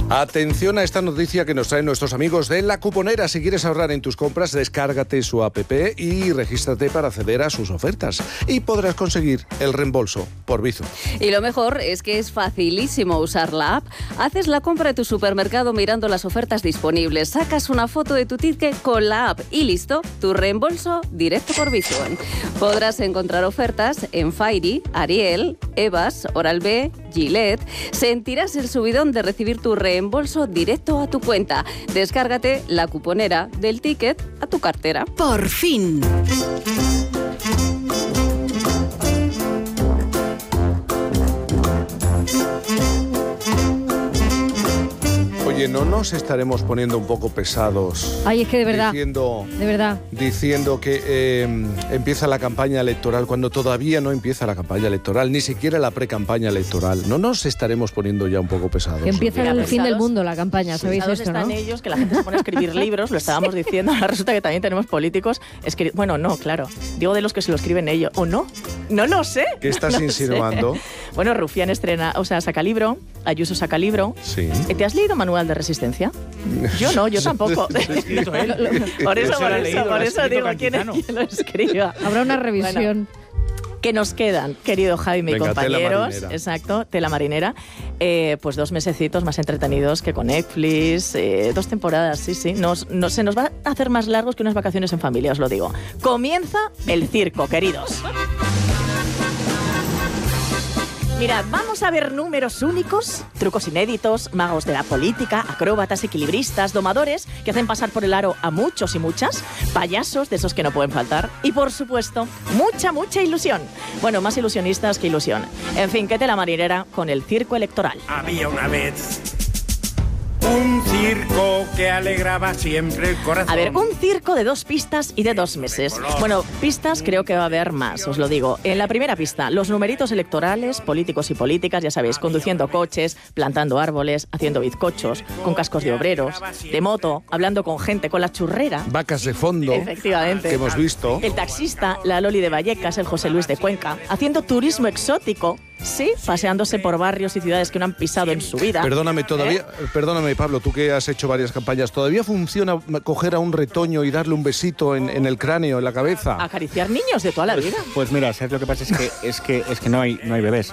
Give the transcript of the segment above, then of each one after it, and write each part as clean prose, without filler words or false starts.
Atención a esta noticia que nos traen nuestros amigos de La Cuponera. Si quieres ahorrar en tus compras, descárgate su app y regístrate para acceder a sus ofertas. Y podrás conseguir el reembolso por Bizum. Y lo mejor es que es facilísimo usar la app. Haces la compra de tu supermercado mirando las ofertas disponibles, sacas una foto de tu ticket con la app y listo, tu reembolso directo por Bizum. Podrás encontrar ofertas en Fairy, Ariel, Evas, Oral-B, Gillette. Sentirás el subidón de recibir tu reembolso directo a tu cuenta. Descárgate La Cuponera, del ticket a tu cartera. Por fin. Oye, ¿no nos estaremos poniendo un poco pesados? Ay, es que de verdad. Diciendo que empieza la campaña electoral cuando todavía no empieza la campaña electoral, ni siquiera la pre-campaña electoral. ¿No nos estaremos poniendo ya un poco pesados? Que empieza el fin del mundo la campaña, ¿sabéis Pesados esto, están no? ellos, que la gente se pone a escribir libros, lo estábamos diciendo. Ahora resulta que también tenemos políticos. Bueno, no, claro. Digo de los que se lo escriben ellos. ¿O no? No lo sé. ¿Qué estás insinuando? Bueno, Rufián saca libro, Ayuso saca libro. Sí. ¿Te has leído Manual de Resistencia? Yo no, yo tampoco. Por eso digo, ¿quién lo escriba? Habrá una revisión. Bueno, ¿qué nos quedan, querido Jaime y compañeros? Exacto, Tela Marinera. Pues 2 mesecitos más entretenidos que con Netflix. 2 temporadas, sí. Se nos va a hacer más largos que unas vacaciones en familia, os lo digo. Comienza el circo, queridos. Mirad, vamos a ver números únicos, trucos inéditos, magos de la política, acróbatas, equilibristas, domadores que hacen pasar por el aro a muchos y muchas, payasos de esos que no pueden faltar y, por supuesto, mucha ilusión. Bueno, más ilusionistas que ilusión. En fin, ¿qué Tela Marinera con el circo electoral? Había una vez un circo que alegraba siempre el corazón. A ver, un circo de 2 pistas y de 2 meses. Bueno, pistas creo que va a haber más, os lo digo. En la primera pista, los numeritos electorales, políticos y políticas, ya sabéis, conduciendo coches, plantando árboles, haciendo bizcochos, con cascos de obreros, de moto, hablando con gente, con la churrera. Vacas de fondo. Efectivamente. Que hemos visto. El taxista, la Loli de Vallecas, el José Luis de Cuenca, haciendo turismo exótico. Sí, paseándose por barrios y ciudades que no han pisado en su vida. Perdóname, Pablo, tú que has hecho varias campañas, ¿todavía funciona coger a un retoño y darle un besito en el cráneo, en la cabeza? Acariciar niños de toda la vida. Pues mira, ¿sabes lo que pasa? Es que no hay bebés.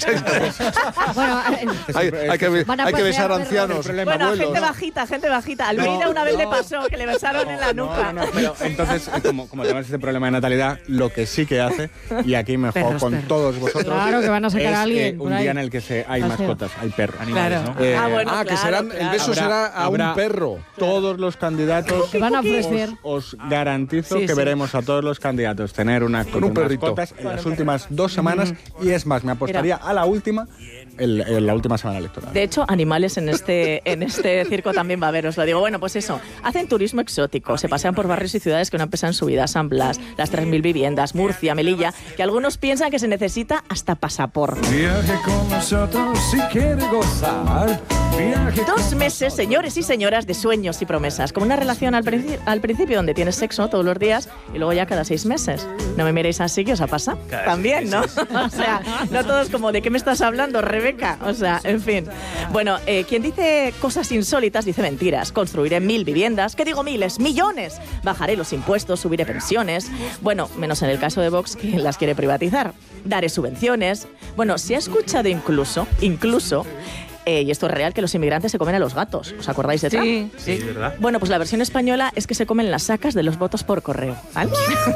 Bueno, hay que besar ancianos. Bueno, gente bajita. A Almeida una vez le pasó que le besaron en la nuca. Pero entonces, como tenemos este problema de natalidad, lo que sí que hace, y aquí me juego con todos vosotros, claro que van a sacar a alguien un día en el que hay mascotas, hay perros, animales, claro. ¿no? Que serán, el beso será a un perro. Todos los candidatos se van a ofrecer. Os garantizo que veremos a todos los candidatos tener una con mascotas en las últimas 2 semanas y es más, me apostaría a la última. En la última semana electoral. De hecho, animales en este circo también va a haber, os lo digo. Bueno, pues eso, hacen turismo exótico, se pasean por barrios y ciudades que no han pesado en su vida, San Blas, las 3.000 viviendas, Murcia, Melilla, que algunos piensan que se necesita hasta pasaporte. Viaje con nosotros si quiere gozar. 2 meses, señores y señoras, de sueños y promesas. Como una relación al principio donde tienes sexo todos los días y luego ya cada 6 meses. No me miréis así, ¿qué os ha pasado? También, ¿no? O sea, no todos como, ¿de qué me estás hablando, Rebeca? O sea, en fin. Bueno, quien dice cosas insólitas dice mentiras. Construiré 1.000 viviendas, ¿qué digo miles? Millones. Bajaré los impuestos, subiré pensiones. Bueno, menos en el caso de Vox, que las quiere privatizar. Daré subvenciones. Bueno, se ha escuchado incluso, y esto es real, que los inmigrantes se comen a los gatos. ¿Os acordáis de Trump? Sí. ¿Verdad? Bueno, pues la versión española es que se comen las sacas de los votos por correo. ¿Vale?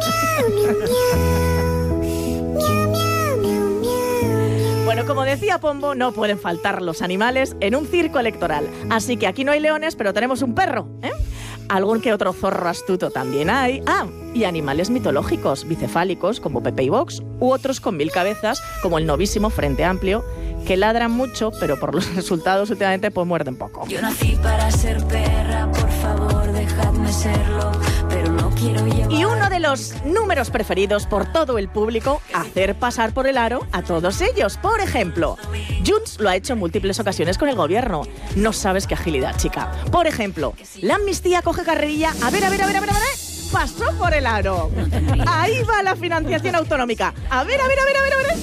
Bueno, como decía Pombo, no pueden faltar los animales en un circo electoral. Así que aquí no hay leones, pero tenemos un perro, ¿eh? Algún que otro zorro astuto también hay. Y animales mitológicos, bicefálicos, como Pepe y Vox, u otros con 1000 cabezas, como el novísimo Frente Amplio, que ladran mucho, pero por los resultados últimamente pues muerden poco. Yo nací para ser perra, por favor, dejadme serlo, pero no quiero llevar... Y uno de los números preferidos por todo el público, hacer pasar por el aro a todos ellos. Por ejemplo, Junts lo ha hecho en múltiples ocasiones con el gobierno. No sabes qué agilidad, chica. Por ejemplo, la amnistía coge carrerilla. A ver. Pasó por el aro. Ahí va la financiación autonómica. A ver.